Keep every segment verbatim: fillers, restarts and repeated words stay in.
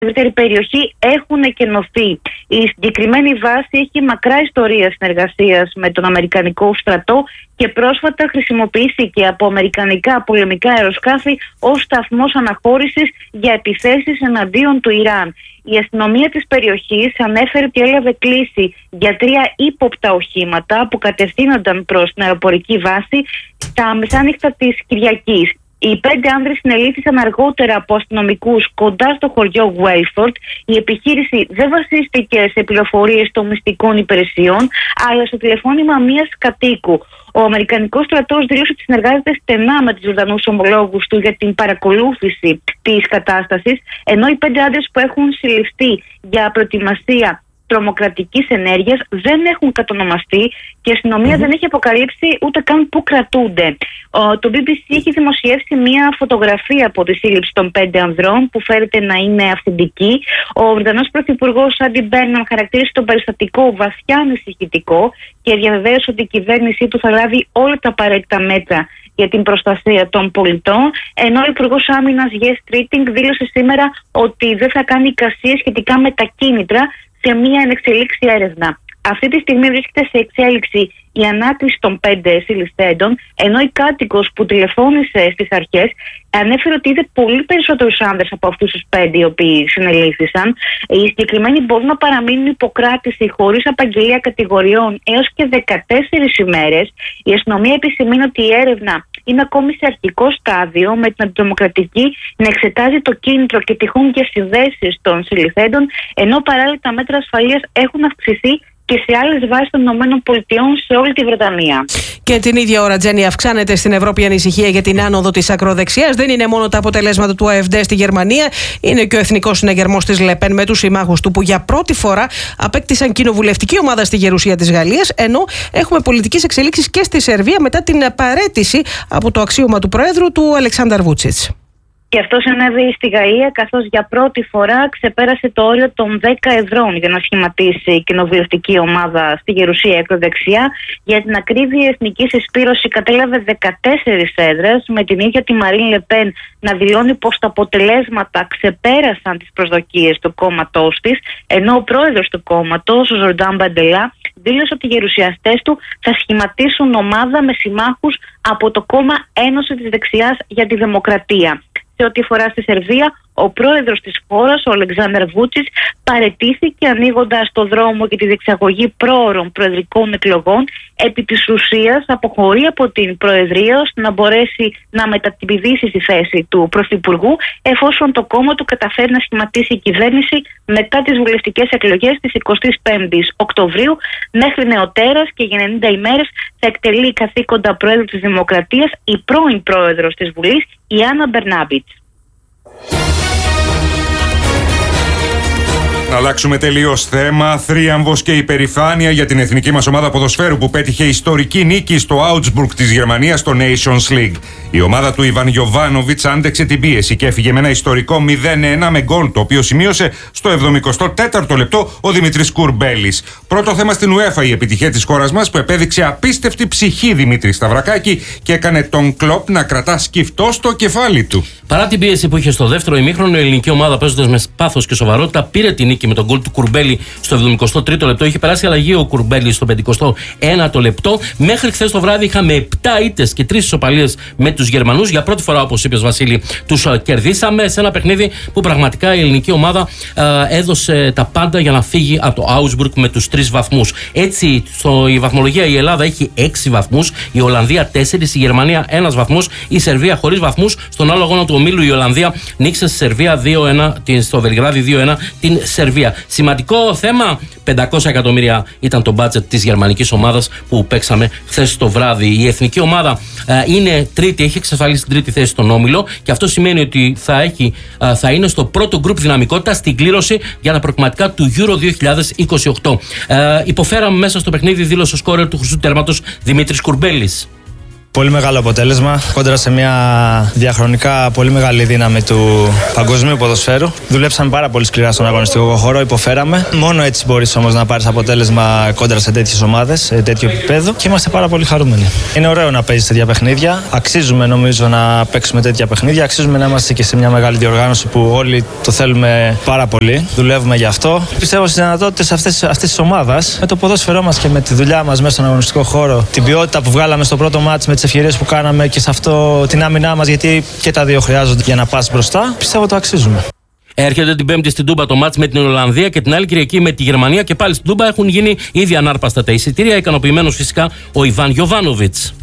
ευρύτερη περιοχή έχουν εκενωθεί. Η συγκεκριμένη βάση έχει μακρά ιστορία συνεργασίας με τον Αμερικανικό στρατό και πρόσφατα χρησιμοποιήθηκε από αμερικανικά πολεμικά αεροσκάφη ως σταθμός αναχώρησης για επιθέσεις εναντίον του Ιράν. Η αστυνομία της περιοχής ανέφερε ότι έλαβε κλήση για τρία ύποπτα οχήματα που κατευθύνονταν προς την αεροπορική βάση στα μεσάνυχτα της Κυριακής. Οι πέντε άνδρες συνελήφθησαν αργότερα από αστυνομικούς κοντά στο χωριό Γουέλφορντ. Η επιχείρηση δεν βασίστηκε σε πληροφορίες των μυστικών υπηρεσιών, αλλά στο τηλεφώνημα μιας κατοίκου. Ο Αμερικανικός στρατός δήλωσε ότι συνεργάζεται στενά με τους Ιορδανούς ομολόγους του για την παρακολούθηση της κατάστασης, ενώ οι πέντε άντρες που έχουν συλληφθεί για προετοιμασία τρομοκρατικής ενέργειας δεν έχουν κατονομαστεί και η αστυνομία mm-hmm. δεν έχει αποκαλύψει ούτε καν πού κρατούνται. Ο, το μπι μπι σι έχει δημοσιεύσει μια φωτογραφία από τη σύλληψη των πέντε ανδρών που φέρεται να είναι αυθεντική. Ο Βρετανός Πρωθυπουργός Άντι Μπέρναμ χαρακτήρισε το περιστατικό βαθιά ανησυχητικό και διαβεβαίωσε ότι η κυβέρνησή του θα λάβει όλα τα απαραίτητα μέτρα για την προστασία των πολιτών, ενώ ο Υπουργός Άμυνας Γιες Τρίτινγκ δήλωσε σήμερα ότι δεν θα κάνει εικασίες σχετικά με τα κίνητρα σε μια ενεξελίξη έρευνα. Αυτή τη στιγμή βρίσκεται σε εξέλιξη η ανάκληση των πέντε συλληφθέντων, ενώ η κάτοικος που τηλεφώνησε στις αρχές ανέφερε ότι είδε πολύ περισσότερους άνδρες από αυτούς τους πέντε οι οποίοι συνελήφθησαν. Οι συγκεκριμένοι μπορούν να παραμείνουν υποκράτηση χωρίς απαγγελία κατηγοριών έως και δεκατέσσερις ημέρες. Η αστυνομία επισημαίνει ότι η έρευνα είναι ακόμη σε αρχικό στάδιο, με την αντιτρομοκρατική να εξετάζει το κίνητρο και τυχόν και συνδέσεις των συλληφθέντων, ενώ παράλληλα τα μέτρα ασφαλείας έχουν αυξηθεί και σε άλλες βάσεις των ΗΠΑ σε όλη τη Βρετανία. Και την ίδια ώρα, Τζέννη, αυξάνεται στην Ευρώπη η ανησυχία για την άνοδο της ακροδεξιάς. Δεν είναι μόνο τα αποτελέσματα του ΑΕΦΔ στη Γερμανία, είναι και ο εθνικός συναγερμός της Λεπέν με τους συμμάχους του που για πρώτη φορά απέκτησαν κοινοβουλευτική ομάδα στη γερουσία της Γαλλίας, ενώ έχουμε πολιτικές εξελίξεις και στη Σερβία μετά την παραίτηση από το αξίωμα του Προέδρου του Αλεξάνδρ Βούτσιτς. Και αυτό συνέβη στη Γαλλία, καθώς για πρώτη φορά ξεπέρασε το όριο των δέκα ευρώ για να σχηματίσει η κοινοβουλευτική ομάδα στη γερουσία ακροδεξιά. Για την ακρίβεια, η Εθνική Συσπήρωση κατέλαβε δεκατέσσερις έδρες, με την ίδια τη Μαρίν Λεπέν να δηλώνει πως τα αποτελέσματα ξεπέρασαν τις προσδοκίες του κόμματός της, ενώ ο πρόεδρος του κόμματος, ο Ζορντάν Μπαντελά, δήλωσε ότι οι γερουσιαστές του θα σχηματίσουν ομάδα με συμμάχους από το κόμμα Ένωση της Δεξιάς για τη Δημοκρατία. Σε ό,τι αφορά στη Σερβία, ο πρόεδρος της χώρας, ο Αλεξάνδρ Βούτσιτς, παραιτήθηκε ανοίγοντας το δρόμο για τη διεξαγωγή πρόωρων προεδρικών εκλογών. Επί της ουσίας αποχωρεί από την Προεδρία ώστε να μπορέσει να μεταπηδήσει στη θέση του Πρωθυπουργού, εφόσον το κόμμα του καταφέρει να σχηματίσει η κυβέρνηση μετά τις βουλευτικές εκλογές της εικοστής πέμπτης Οκτωβρίου. Μέχρι νεοτέρας και για ενενήντα ημέρες θα εκτελεί καθήκοντα Προέδρου της Δημοκρατίας η πρώην Πρόεδρος της Βουλής, η Άννα Μπερνάμπιτς. Να αλλάξουμε τελείως θέμα. Θρίαμβος και υπερηφάνεια για την εθνική μας ομάδα ποδοσφαίρου που πέτυχε ιστορική νίκη στο Augsburg της Γερμανίας στο Nations League. Η ομάδα του Ιβαν Γιοβάνοβιτς άντεξε την πίεση και έφυγε με ένα ιστορικό μηδέν ένα με γκολ, το οποίο σημείωσε στο εβδομηκοστό τέταρτο λεπτό ο Δημήτρης Κουρμπέλης. Πρώτο θέμα στην UEFA, η επιτυχία της χώρας μας που επέδειξε απίστευτη ψυχή Δημήτρη Σταυρακάκη και έκανε τον Κλοπ να κρατά σκυφτό στο κεφάλι του. Παρά την πίεση που είχε στο δεύτερο ημίχρονο, η ελληνική ομάδα, παίζοντας με πάθος και σοβαρότητα, πήρε την νίκη με τον γκολ του Κουρμπέλη στο εβδομηκοστό τρίτο λεπτό. Είχε περάσει αλλαγή ο Κουρμπέλη στο πενηκοστό ένατο λεπτό. Μέχρι χθες το βράδυ είχαμε επτά ήττες και τρεις ισοπαλίες με τους Γερμανούς. Για πρώτη φορά, όπως είπες, Βασίλη, τους κερδίσαμε σε ένα παιχνίδι που πραγματικά η ελληνική ομάδα α, έδωσε τα πάντα για να φύγει από το Augsburg με τους τρεις βαθμούς. Έτσι, στο, η βαθμολογία η Ελλάδα έχει έξι βαθμούς, η Ολλανδία τέσσερις, η Γερμανία ένας βαθμός, η Σερβία χωρίς βαθμούς. Στον άλλο αγώνα του ομίλου η Ολλανδία νίκησε στη Σερβία δύο ένα, στο Βελιγράδι δύο ένα την Σερβία. Σημαντικό θέμα, πεντακόσια εκατομμύρια ήταν το μπάτζετ της γερμανικής ομάδας που παίξαμε χθες το βράδυ. Η εθνική ομάδα ε, είναι τρίτη, έχει εξασφαλίσει την τρίτη θέση στον όμιλο και αυτό σημαίνει ότι θα, έχει, ε, θα είναι στο πρώτο γκρουπ δυναμικότητα στην κλήρωση για τα προκριματικά του Euro δύο χιλιάδες είκοσι οκτώ. Ε, υποφέραμε μέσα στο παιχνίδι, δήλωσε ο σκόρερ του χρυσού τέρματος Δημήτρης Κουρμπέλης. Πολύ μεγάλο αποτέλεσμα κόντρα σε μια διαχρονικά πολύ μεγάλη δύναμη του παγκοσμίου ποδοσφαίρου. Δουλέψαμε πάρα πολύ σκληρά στον αγωνιστικό χώρο, υποφέραμε. Μόνο έτσι μπορείς όμως να πάρεις αποτέλεσμα κόντρα σε τέτοιες ομάδες, σε τέτοιο επίπεδο και είμαστε πάρα πολύ χαρούμενοι. Είναι ωραίο να παίζεις τέτοια παιχνίδια. Αξίζουμε νομίζω να παίξουμε τέτοια παιχνίδια. Αξίζουμε να είμαστε και σε μια μεγάλη διοργάνωση που όλοι το θέλουμε πάρα πολύ. Δουλεύουμε γι' αυτό. Πιστεύω στις δυνατότητες αυτής της ομάδας, με το ποδόσφαιρό μας και με τη δουλειά μας μέσα στον αγωνιστικό χώρο, την ποιότητα που βγάλαμε στο πρώτο μάτς με τις ευκαιρίες που κάναμε και σε αυτό την άμυνά μας, γιατί και τα δύο χρειάζονται για να πας μπροστά, πιστεύω το αξίζουμε. Έρχεται την Πέμπτη στην Τούμπα το μάτς με την Ολλανδία και την άλλη Κυριακή με τη Γερμανία και πάλι στην Τούμπα έχουν γίνει ήδη ανάρπαστα τα εισιτήρια. Ικανοποιημένος φυσικά ο Ιβάν Γιοβάνοβιτς.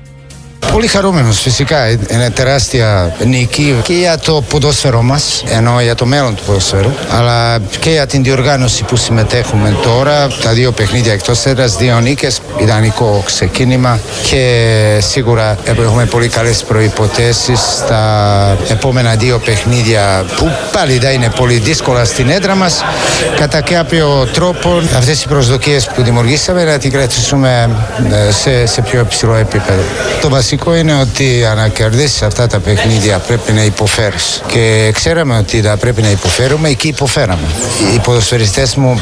Πολύ χαρούμενος φυσικά, είναι τεράστια νίκη και για το ποδόσφαιρο μας, ενώ για το μέλλον του ποδόσφαιρου, αλλά και για την διοργάνωση που συμμετέχουμε τώρα. Τα δύο παιχνίδια εκτός έδρας, δύο νίκες, ιδανικό ξεκίνημα και σίγουρα έχουμε πολύ καλές προϋποθέσεις στα επόμενα δύο παιχνίδια που πάλι θα είναι πολύ δύσκολα στην έδρα μας. Κατά κάποιο τρόπο αυτές οι προσδοκίες που δημιουργήσαμε να την κρατήσουμε σε, σε πιο υψηλό επίπεδο. Το βασικό είναι ότι αν κερδίσεις αυτά τα παιχνίδια πρέπει να υποφέρεις και ξέραμε ότι θα πρέπει να υποφέρουμε και υποφέραμε. Οι ποδοσφαιριστές μου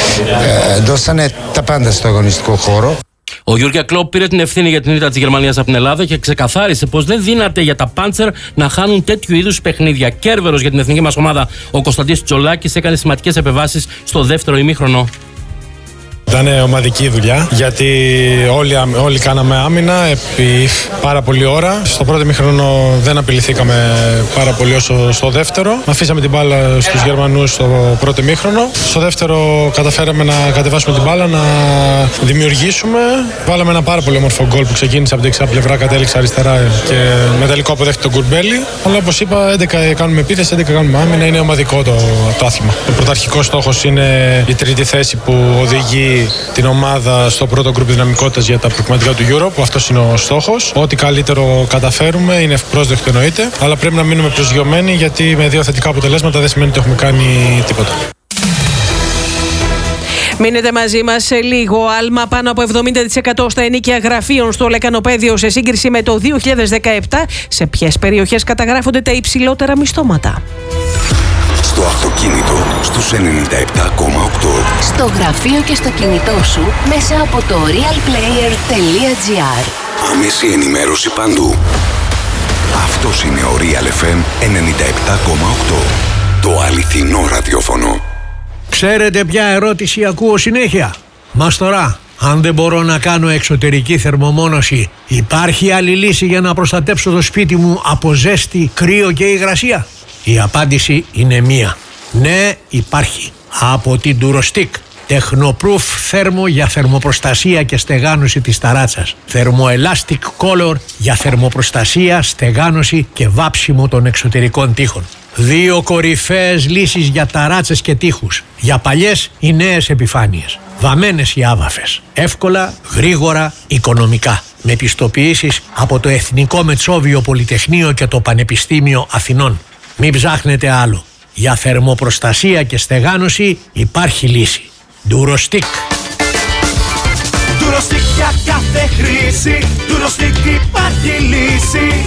ε, δώσανε τα πάντα στο αγωνιστικό χώρο. Ο Γιούργεν Κλοπ πήρε την ευθύνη για την ήττα της Γερμανίας από την Ελλάδα και ξεκαθάρισε πως δεν δύναται για τα Πάντσερ να χάνουν τέτοιου είδους παιχνίδια. Κέρβερος για την εθνική μας ομάδα, ο Κωνσταντής Τσολάκης, έκανε σημαντικές επεμβάσεις στο δεύτερο ημίχρονο. Ήταν ομαδική δουλειά, γιατί όλοι, όλοι κάναμε άμυνα επί πάρα πολλή ώρα. Στο πρώτο ημίχρονο δεν απειληθήκαμε πάρα πολύ όσο στο δεύτερο. Αφήσαμε την μπάλα στους Γερμανούς στο πρώτο ημίχρονο. Στο δεύτερο καταφέραμε να κατεβάσουμε την μπάλα, να δημιουργήσουμε. Βάλαμε ένα πάρα πολύ όμορφο γκολ που ξεκίνησε από την δεξιά πλευρά, κατέληξε αριστερά και με τελικό αποδέχεται τον Κουρμπέλη. Αλλά όπως είπα, έντεκα κάνουμε επίθεση, έντεκα κάνουμε άμυνα. Είναι ομαδικό το, το άθλημα. Ο πρωταρχικός στόχος είναι η τρίτη θέση που οδηγεί την ομάδα στο πρώτο γκρουπ δυναμικότητας για τα προκριματικά του Euro, που αυτός είναι ο στόχος. Ό,τι καλύτερο καταφέρουμε είναι ευπρόσδεκτο εννοείται, αλλά πρέπει να μείνουμε προσγειωμένοι, γιατί με δύο θετικά αποτελέσματα δεν σημαίνει ότι έχουμε κάνει τίποτα. Μείνετε μαζί μας σε λίγο. Άλμα πάνω από εβδομήντα τοις εκατό στα ενοίκια γραφείων στο λεκανοπέδιο σε σύγκριση με το δύο χιλιάδες δεκαεπτά. Σε ποιες περιοχές καταγράφονται τα υψηλότερα μισθώματα? Στο αυτοκίνητο, στους ενενήντα επτά κόμμα οκτώ. Στο γραφείο και στο κινητό σου, μέσα από το real player τελεία gr. Άμεση ενημέρωση παντού. Αυτός είναι ο Real εφ εμ ενενήντα επτά κόμμα οκτώ. Το αληθινό ραδιόφωνο. Ξέρετε ποια ερώτηση ακούω συνέχεια? Μας τώρα, αν δεν μπορώ να κάνω εξωτερική θερμομόνωση, υπάρχει άλλη λύση για να προστατέψω το σπίτι μου από ζέστη, κρύο και υγρασία? Η απάντηση είναι μία. Ναι, υπάρχει. Από την Durostick. Technoproof θέρμο για θερμοπροστασία και στεγάνωση της ταράτσας. Thermoelastic Color για θερμοπροστασία, στεγάνωση και βάψιμο των εξωτερικών τοίχων. Δύο κορυφαίες λύσεις για ταράτσες και τοίχους. Για παλιές ή νέες επιφάνειες. Βαμμένες ή άβαφες. Εύκολα, γρήγορα, οικονομικά. Με πιστοποιήσεις από το Εθνικό Μετσόβιο Πολυτεχνείο και το Πανεπιστήμιο Αθηνών. Μην ψάχνετε άλλο. Για θερμοπροστασία και στεγάνωση υπάρχει λύση. Durostick. Durostick για κάθε χρήση. Durostick υπάρχει λύση.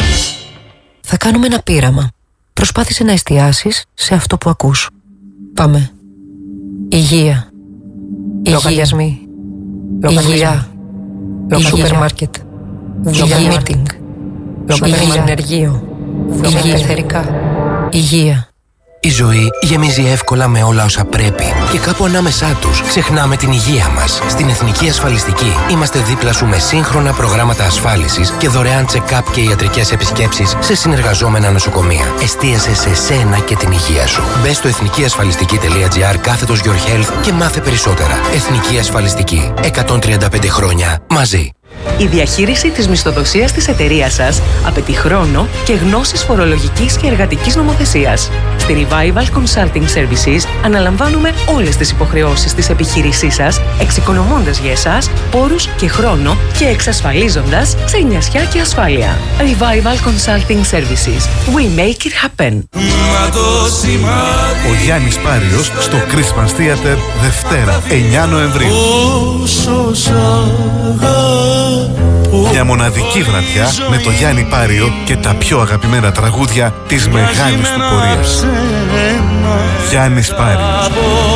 Θα κάνουμε ένα πείραμα. Προσπάθησε να εστιάσεις σε αυτό που ακούς. Πάμε. Υγεία. Λογαριασμοί. Υγεία. Σούπερ μάρκετ. Υγεία meeting. Υγεία ενεργείο. Υγεία εθερικά. Υγεία. Η ζωή γεμίζει εύκολα με όλα όσα πρέπει και κάπου ανάμεσά τους ξεχνάμε την υγεία μας. Στην Εθνική Ασφαλιστική είμαστε δίπλα σου με σύγχρονα προγράμματα ασφάλισης και δωρεάν check-up και ιατρικές επισκέψεις σε συνεργαζόμενα νοσοκομεία. Εστίασε σε σένα και την υγεία σου. Μπες στο εθνικιασφαλιστική τελεία gr κάθετος Your Health και μάθε περισσότερα. Εθνική Ασφαλιστική. εκατόν τριάντα πέντε χρόνια μαζί. Η διαχείριση της μισθοδοσίας της εταιρείας σας απαιτεί χρόνο και γνώσεις φορολογικής και εργατικής νομοθεσίας. Στη Revival Consulting Services αναλαμβάνουμε όλες τις υποχρεώσεις της επιχείρησής σας, εξοικονομώντας για εσάς πόρους και χρόνο και εξασφαλίζοντας ξενιασιά και ασφάλεια. Revival Consulting Services. We make it happen. Ο Γιάννης Πάριος στο Christmas Theater Δευτέρα, εννιά Νοεμβρίου. Μια μοναδική βραδιά με το Γιάννη Πάριο και τα πιο αγαπημένα τραγούδια της μεγάλης του πορείας. Γιάννης Πάριος.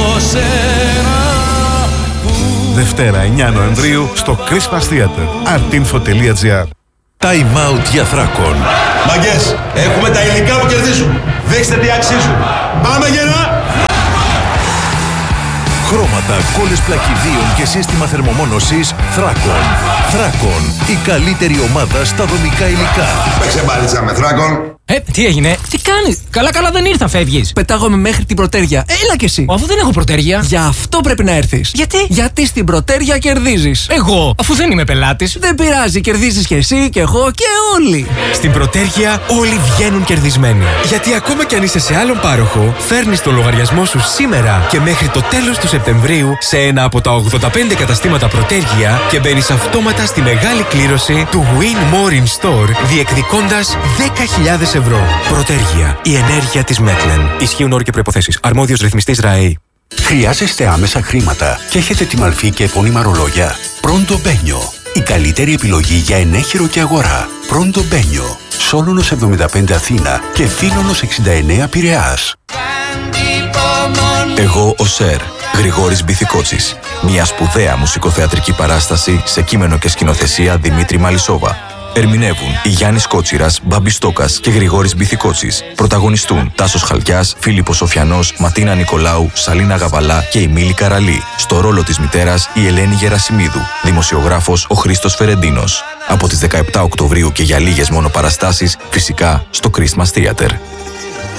Δευτέρα εννιά Νοεμβρίου στο Christmas Theater. artinfo τελεία gr. Time out για Θράκον. Μαγκές, έχουμε τα υλικά που κερδίζουν. Δείξτε τι αξίζουν. Πάμε γερά! Χρώματα, κόλλες πλακιδίων και σύστημα θερμομόνωσης Θράκον. Θράκον, η καλύτερη ομάδα στα δομικά υλικά. Παίξε μπάλιτσα με Θράκον. Ε, τι έγινε, τι κάνεις, καλά καλά δεν ήρθα, φεύγεις. Πετάγομαι μέχρι την Πρωτέρια, έλα κι εσύ. Αφού δεν έχω Πρωτέρια. Γι' αυτό πρέπει να έρθεις. Γιατί? Γιατί στην Πρωτέρια κερδίζεις. Εγώ, αφού δεν είμαι πελάτης. Δεν πειράζει, κερδίζεις κι εσύ και εγώ και όλοι. Στην Πρωτέρια όλοι βγαίνουν κερδισμένοι. Γιατί ακόμα κι αν είσαι σε άλλον πάροχο, φέρνεις το λογαριασμό σου σήμερα και μέχρι το τέλος του Σεπτεμβρίου σε ένα από τα ογδόντα πέντε καταστήματα Πρωτέρια και μπαίνεις αυτόματα στη μεγάλη κλήρωση του Win More in Store, διεκδικώντας δέκα χιλιάδες ευρώ. Πρωτέργεια. Η ενέργεια της Μέτλεν. Ισχύουν όροι και προϋποθέσεις. Αρμόδιος ρυθμιστής ΡΑΕΗ. Χρειάζεστε άμεσα χρήματα και έχετε τη μαλφή και επώνυμα ρολόγια. Pronto Benio. Η καλύτερη επιλογή για ενέχειρο και αγορά. Pronto Benio. Σόλωνος εβδομήντα πέντε Αθήνα και Θήνονος εξήντα εννέα Πειραιάς. Εγώ ο Σερ, Γρηγόρης Μπιθικότσης. Μια σπουδαία μουσικοθεατρική παράσταση σε κείμενο και σκηνοθεσία Δημήτρη Μαλισσόβα. Ερμηνεύουν η Γιάννης Κότσιρας, Μπάμπης Στόκας και Γρηγόρης Μπιθικότσης. Πρωταγωνιστούν Τάσος Χαλκιάς, Φίλιππος Σοφιανός, Ματίνα Νικολάου, Σαλίνα Γαβαλά και η Μίλη Καραλή. Στο ρόλο της μητέρας η Ελένη Γερασιμίδου. Δημοσιογράφος ο Χρήστος Φερεντίνος. Από τις δεκαεπτά Οκτωβρίου και για λίγες μόνο παραστάσεις, φυσικά στο Christmas Theater.